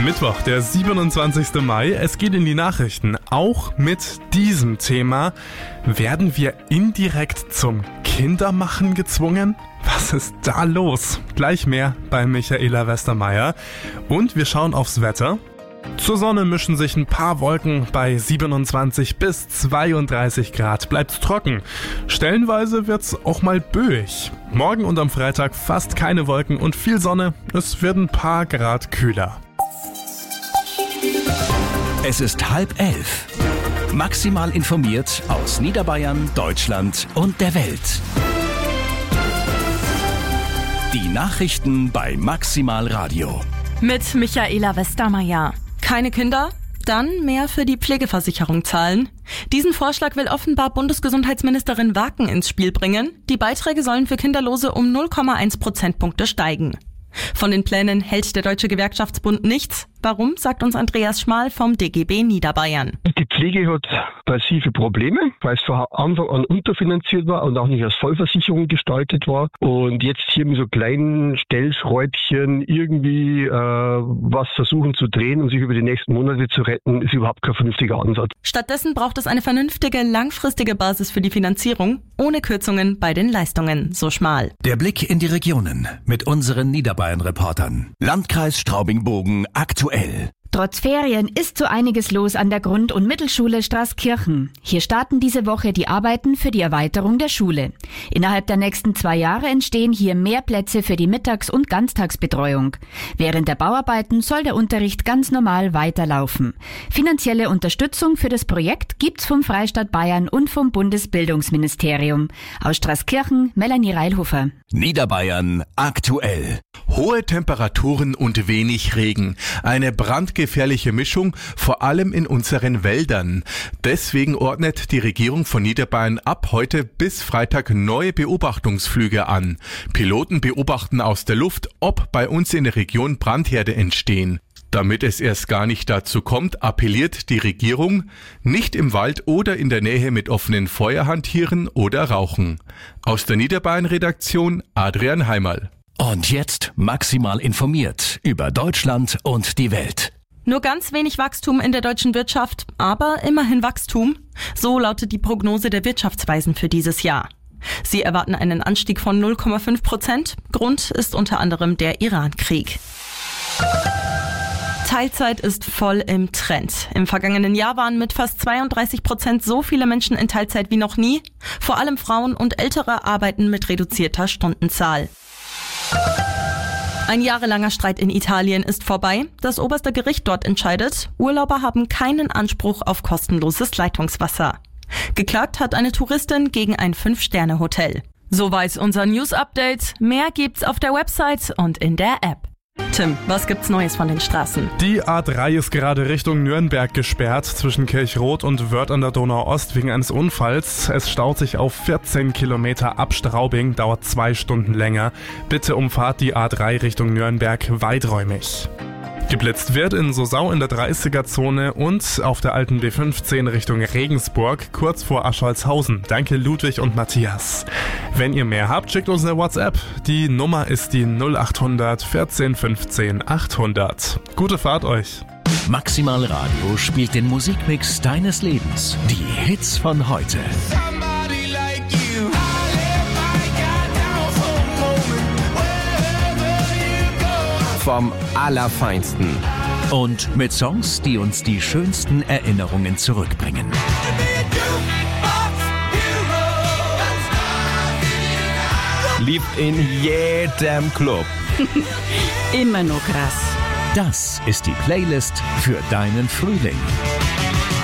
Mittwoch, der 27. Mai. Es geht in die Nachrichten. Auch mit diesem Thema. Werden wir indirekt zum Kindermachen gezwungen? Was ist da los? Gleich mehr bei Michaela Westermeier. Und wir schauen aufs Wetter. Zur Sonne mischen sich ein paar Wolken bei 27 bis 32 Grad. Bleibt's trocken. Stellenweise wird's auch mal böig. Morgen und am Freitag fast keine Wolken und viel Sonne. Es wird ein paar Grad kühler. Es ist 10:30. Maximal informiert aus Niederbayern, Deutschland und der Welt. Die Nachrichten bei Maximal Radio. Mit Michaela Westermeier. Keine Kinder? Dann mehr für die Pflegeversicherung zahlen. Diesen Vorschlag will offenbar Bundesgesundheitsministerin Waken ins Spiel bringen. Die Beiträge sollen für Kinderlose um 0,1 Prozentpunkte steigen. Von den Plänen hält der Deutsche Gewerkschaftsbund nichts. Warum, sagt uns Andreas Schmal vom DGB Niederbayern. Die Pflege hat massive Probleme, weil es von Anfang an unterfinanziert war und auch nicht als Vollversicherung gestaltet war. Und jetzt hier mit so kleinen Stellschräubchen irgendwie was versuchen zu drehen und sich über die nächsten Monate zu retten, ist überhaupt kein vernünftiger Ansatz. Stattdessen braucht es eine vernünftige, langfristige Basis für die Finanzierung, ohne Kürzungen bei den Leistungen, so Schmal. Der Blick in die Regionen mit unseren Niederbayern-Reportern. Landkreis Straubing-Bogen aktuell. Trotz Ferien ist so einiges los an der Grund- und Mittelschule Straßkirchen. Hier starten diese Woche die Arbeiten für die Erweiterung der Schule. Innerhalb der nächsten 2 Jahre entstehen hier mehr Plätze für die Mittags- und Ganztagsbetreuung. Während der Bauarbeiten soll der Unterricht ganz normal weiterlaufen. Finanzielle Unterstützung für das Projekt gibt's vom Freistaat Bayern und vom Bundesbildungsministerium. Aus Straßkirchen, Melanie Reilhofer. Niederbayern aktuell. Hohe Temperaturen und wenig Regen. Eine brandgefährliche Mischung, vor allem in unseren Wäldern. Deswegen ordnet die Regierung von Niederbayern ab heute bis Freitag neue Beobachtungsflüge an. Piloten beobachten aus der Luft, ob bei uns in der Region Brandherde entstehen. Damit es erst gar nicht dazu kommt, appelliert die Regierung, nicht im Wald oder in der Nähe mit offenen Feuer hantieren oder rauchen. Aus der Niederbayern-Redaktion Adrian Heimerl. Und jetzt maximal informiert über Deutschland und die Welt. Nur ganz wenig Wachstum in der deutschen Wirtschaft, aber immerhin Wachstum. So lautet die Prognose der Wirtschaftsweisen für dieses Jahr. Sie erwarten einen Anstieg von 0,5%. Grund ist unter anderem der Iran-Krieg. Teilzeit ist voll im Trend. Im vergangenen Jahr waren mit fast 32% so viele Menschen in Teilzeit wie noch nie. Vor allem Frauen und Ältere arbeiten mit reduzierter Stundenzahl. Ein jahrelanger Streit in Italien ist vorbei. Das oberste Gericht dort entscheidet, Urlauber haben keinen Anspruch auf kostenloses Leitungswasser. Geklagt hat eine Touristin gegen ein 5-Sterne-Hotel. Soweit unser News-Update. Mehr gibt's auf der Website und in der App. Tim, was gibt's Neues von den Straßen? Die A3 ist gerade Richtung Nürnberg gesperrt, zwischen Kirchroth und Wörth an der Donau-Ost wegen eines Unfalls. Es staut sich auf 14 Kilometer ab Straubing, dauert 2 Stunden länger. Bitte umfahrt die A3 Richtung Nürnberg weiträumig. Geblitzt wird in Sosau in der 30er-Zone und auf der alten B15 Richtung Regensburg, kurz vor Ascholzhausen. Danke Ludwig und Matthias. Wenn ihr mehr habt, schickt uns eine WhatsApp. Die Nummer ist die 0800 14 15 800. Gute Fahrt euch. Maximal Radio spielt den Musikmix deines Lebens. Die Hits von heute. Vom Allerfeinsten. Und mit Songs, die uns die schönsten Erinnerungen zurückbringen. Liebt in jedem Club. Immer noch krass. Das ist die Playlist für deinen Frühling.